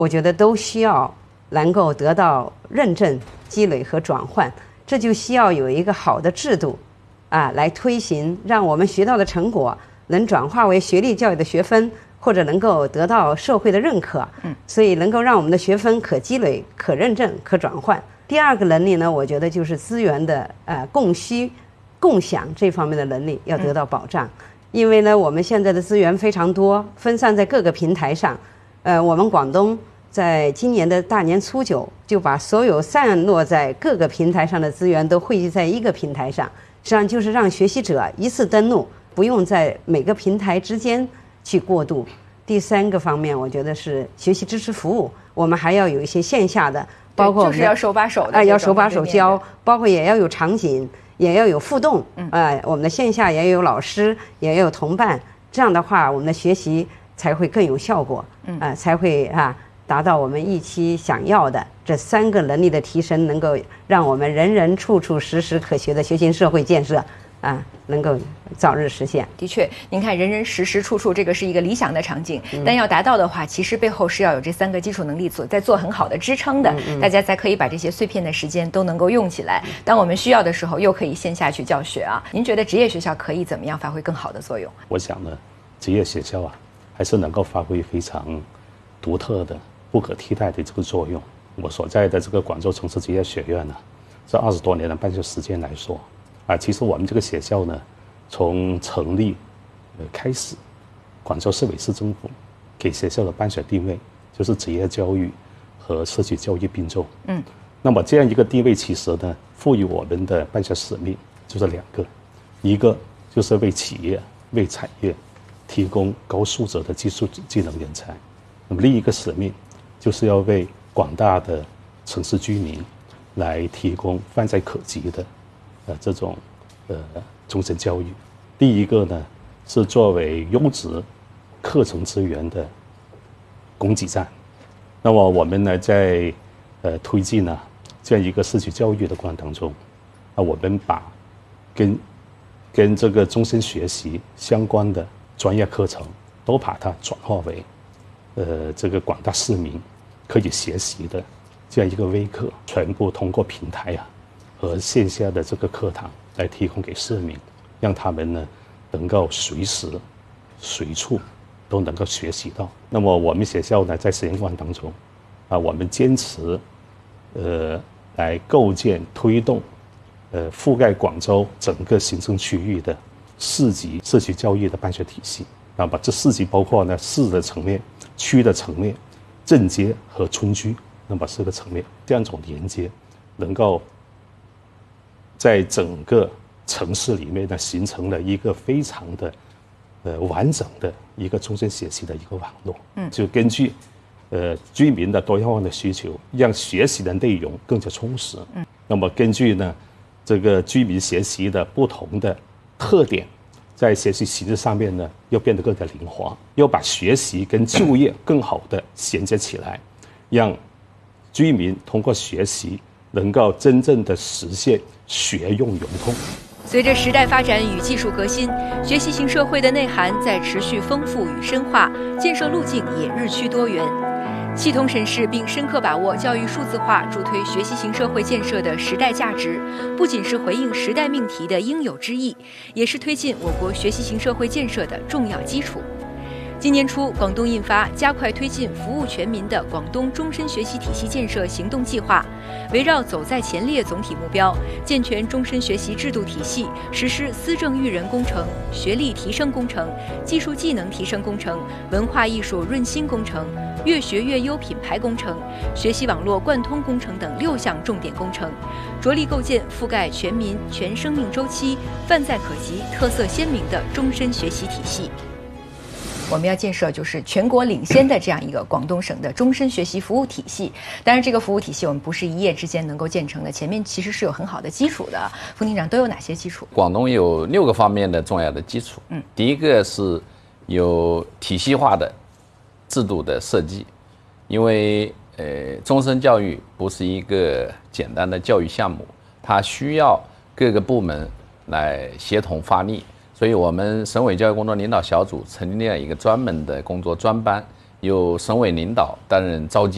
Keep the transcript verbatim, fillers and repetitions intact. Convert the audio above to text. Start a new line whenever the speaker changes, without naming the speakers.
我觉得都需要能够得到认证、积累和转换，这就需要有一个好的制度啊来推行，让我们学到的成果能转化为学历教育的学分，或者能够得到社会的认可。嗯，所以能够让我们的学分可积累、可认证、可转换。第二个能力呢，我觉得就是资源的呃供需、共享这方面的能力要得到保障。因为呢，我们现在的资源非常多，分散在各个平台上。呃，我们广东在今年的大年初九就把所有散落在各个平台上的资源都汇集在一个平台上，实际上就是让学习者一次登录，不用在每个平台之间去过渡。第三个方面，我觉得是学习支持服务，我们还要有一些线下的，包括
就是要手把手的，
哎，要手把手教，包括也要有场景，也要有互动，哎、呃，我们的线下也有老师，也有同伴，这样的话，我们的学习才会更有效果，啊、呃，才会啊达到我们预期想要的这三个能力的提升，能够让我们人人处处时时可学的学习社会建设啊，能够早日实现。
的确，您看人人时时处处，这个是一个理想的场景，但要达到的话，其实背后是要有这三个基础能力做在做很好的支撑的，大家才可以把这些碎片的时间都能够用起来。当我们需要的时候，又可以线下去教学啊。您觉得职业学校可以怎么样发挥更好的作用？
我想呢，职业学校啊，还是能够发挥非常独特的、不可替代的这个作用。我所在的这个广州城市职业学院呢，这二十多年的办学时间来说。啊，其实我们这个学校呢，从成立呃开始，广州市委市政府给学校的办学定位就是职业教育和社区教育并重。嗯，那么这样一个定位，其实呢，赋予我们的办学使命就是两个，一个就是为企业、为产业提供高素质的技术技能人才，那么另一个使命就是要为广大的城市居民来提供泛在可及的。呃，这种呃终身教育，第一个呢是作为优质课程资源的供给站。那么我们呢在呃推进呢这样一个社区教育的过程当中，啊，我们把跟跟这个终身学习相关的专业课程都把它转化为呃这个广大市民可以学习的这样一个微课，全部通过平台啊。和线下的这个课堂来提供给市民，让他们呢能够随时随处都能够学习到。那么我们学校呢在实验过程当中，啊，我们坚持呃来构建推动呃覆盖广州整个行政区域的市级社区教育的办学体系。那么这市级包括呢市的层面、区的层面、镇街和村居，那么四个层面，这样一种连接能够。在整个城市里面呢，形成了一个非常的，呃，完整的一个终身学习的一个网络。嗯，就根据，呃，居民的多样化的需求，让学习的内容更加充实。嗯，那么根据呢，这个居民学习的不同的特点，在学习形式上面呢，又变得更加灵活，又把学习跟就业更好的衔接起来，让居民通过学习。能够真正的实现学用融通。
随着时代发展与技术革新，学习型社会的内涵在持续丰富与深化，建设路径也日趋多元。系统审视并深刻把握教育数字化助推学习型社会建设的时代价值，不仅是回应时代命题的应有之义，也是推进我国学习型社会建设的重要基础。今年初，广东印发加快推进服务全民的广东终身学习体系建设行动计划，围绕走在前列总体目标，健全终身学习制度体系，实施思政育人工程、学历提升工程、技术技能提升工程、文化艺术润心工程、越学越优品牌工程、学习网络贯通工程等六项重点工程，着力构建覆盖全民、全生命周期、泛在可及、特色鲜明的终身学习体系。我们要建设就是全国领先的这样一个广东省的终身学习服务体系。当然，这个服务体系我们不是一夜之间能够建成的，前面其实是有很好的基础的。副厅长都有哪些基础？
广东有六个方面的重要的基础。嗯，第一个是有体系化的制度的设计，因为呃，终身教育不是一个简单的教育项目，它需要各个部门来协同发力。所以我们省委教育工作领导小组成立了一个专门的工作专班，由省委领导担任召集